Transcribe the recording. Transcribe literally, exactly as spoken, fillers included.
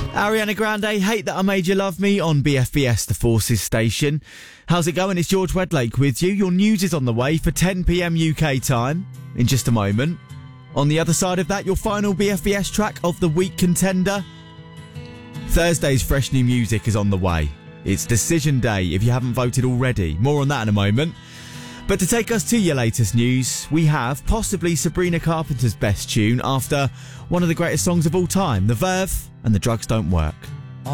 Ariana Grande, Hate That I Made You Love Me on B F B S, the Forces station. How's it going? It's George Wedlake with you. Your news is on the way for ten p.m. U K time in just a moment. On the other side of that, your final B F B S track of the week contender. Thursday's fresh new music is on the way. It's Decision Day if you haven't voted already. More on that in a moment. But to take us to your latest news, we have possibly Sabrina Carpenter's best tune after one of the greatest songs of all time, The Verve and The Drugs Don't Work.